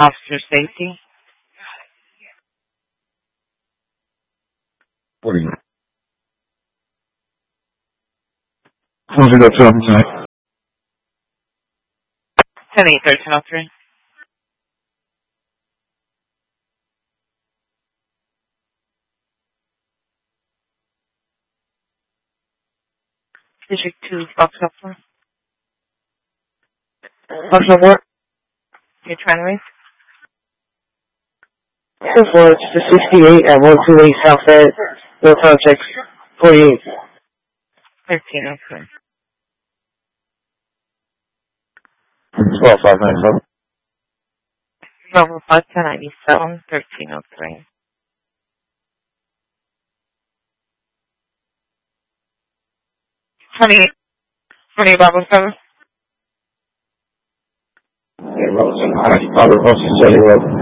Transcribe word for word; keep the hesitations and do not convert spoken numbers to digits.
Officer safety. What are you? Who's it up to tonight? ten eight thirteen oh three. District two, Fox Upper. Fox Upper. You're trying to raise? This was the sixty-eight at one two eight South Ed. No contact. forty-eight. thirteen oh three. twelve five nine seven. Bravo five ten ninety-seven, thirteen oh three. twenty, twenty Bravo seven. Yeah, Rosen. I Bravo Rosen, Jelly Road.